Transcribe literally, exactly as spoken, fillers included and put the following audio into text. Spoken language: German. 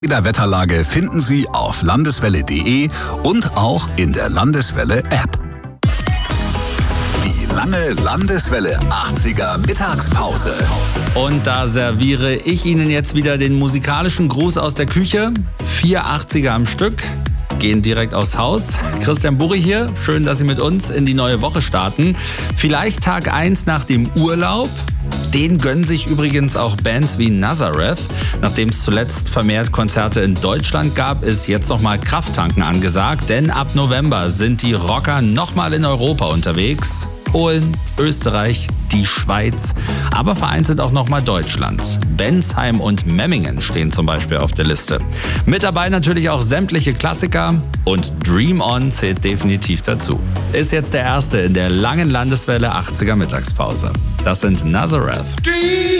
In der Wetterlage finden Sie auf landeswelle punkt de und auch in der Landeswelle-App. Die lange Landeswelle achtziger Mittagspause. Und da serviere ich Ihnen jetzt wieder den musikalischen Gruß aus der Küche. Vier achtziger am Stück gehen direkt aufs Haus. Christian Burri hier. Schön, dass Sie mit uns in die neue Woche starten. Vielleicht Tag eins nach dem Urlaub. Den gönnen sich übrigens auch Bands wie Nazareth. Nachdem es zuletzt vermehrt Konzerte in Deutschland gab, ist jetzt nochmal Krafttanken angesagt. Denn ab November sind die Rocker nochmal in Europa unterwegs. Polen, Österreich, die Schweiz, aber vereinzelt auch nochmal Deutschland. Bensheim und Memmingen stehen zum Beispiel auf der Liste. Mit dabei natürlich auch sämtliche Klassiker und Dream On zählt definitiv dazu. Ist jetzt der erste in der langen Landeswelle achtziger Mittagspause. Das sind Nazareth.